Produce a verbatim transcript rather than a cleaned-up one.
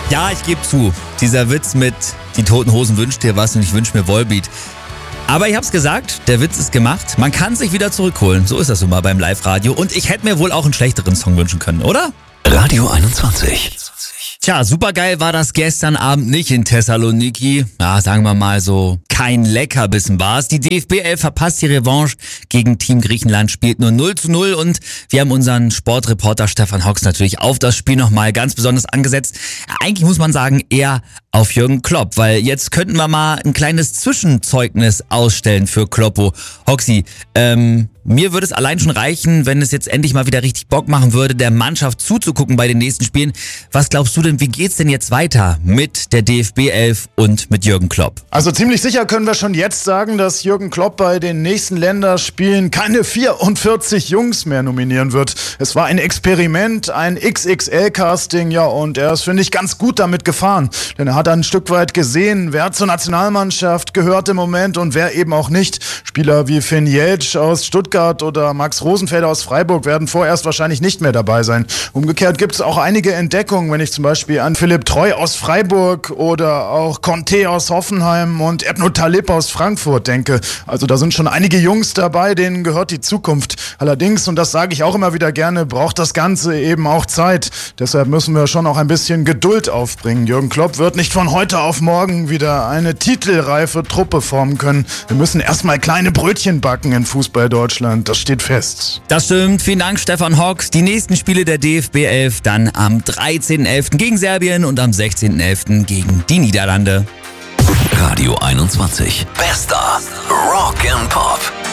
Ja, ich gebe zu, dieser Witz mit die Toten Hosen wünscht dir was und ich wünsch mir Volbeat. Aber ich hab's gesagt, der Witz ist gemacht. Man kann sich wieder zurückholen. So ist das so mal beim Live-Radio. Und ich hätte mir wohl auch einen schlechteren Song wünschen können, oder? Radio einundzwanzig. Tja, supergeil war das gestern Abend nicht in Thessaloniki. Ja, sagen wir mal so, kein Leckerbissen war es. Die D F B elf verpasst die Revanche gegen Team Griechenland, spielt nur null zu null und wir haben unseren Sportreporter Stefan Hocks natürlich auf das Spiel nochmal ganz besonders angesetzt. Eigentlich muss man sagen, eher auf Jürgen Klopp, weil jetzt könnten wir mal ein kleines Zwischenzeugnis ausstellen für Kloppo. Hoxi, ähm, mir würde es allein schon reichen, wenn es jetzt endlich mal wieder richtig Bock machen würde, der Mannschaft zuzugucken bei den nächsten Spielen. Was glaubst du denn, wie geht's denn jetzt weiter mit der D F B elf und mit Jürgen Klopp? Also ziemlich sicher können wir schon jetzt sagen, dass Jürgen Klopp bei den nächsten Länderspielen keine vierundvierzig Jungs mehr nominieren wird. Es war ein Experiment, ein X X L-Casting, ja, und er ist, finde ich, ganz gut damit gefahren. Denn er hat ein Stück weit gesehen, wer zur Nationalmannschaft gehört im Moment und wer eben auch nicht. Spieler wie Finn Jeltsch aus Stuttgart oder Max Rosenfelder aus Freiburg werden vorerst wahrscheinlich nicht mehr dabei sein. Umgekehrt gibt es auch einige Entdeckungen, wenn ich zum Beispiel an Philipp Treu aus Freiburg oder auch Conte aus Hoffenheim und Ebno Talib aus Frankfurt denke. Also da sind schon einige Jungs dabei, denen gehört die Zukunft. Allerdings, und das sage ich auch immer wieder gerne, braucht das Ganze eben auch Zeit. Deshalb müssen wir schon auch ein bisschen Geduld aufbringen. Jürgen Klopp wird nicht von heute auf morgen wieder eine titelreife Truppe formen können. Wir müssen erstmal kleine Brötchen backen in Fußball Deutschland. Das steht fest. Das stimmt. Vielen Dank, Stefan Hocks. Die nächsten Spiele der D F B elf dann am dreizehnten elften gegen Serbien und am sechzehnten elften gegen die Niederlande. Radio einundzwanzig. Bester Rock and Pop.